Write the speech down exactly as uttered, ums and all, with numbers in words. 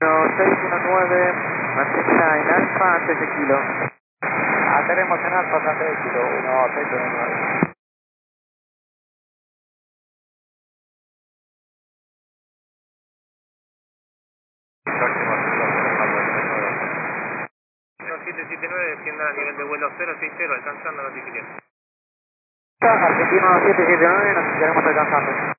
seis uno nueve, mantenga en alfa antes de kilo. Aterremos en alfa antes de kilo, uno seis uno nueve. siete siete nueve, descienda a nivel de vuelo cero seis cero, alcanzando la altitud. Argentino siete siete nueve, nos estaremos alcanzando.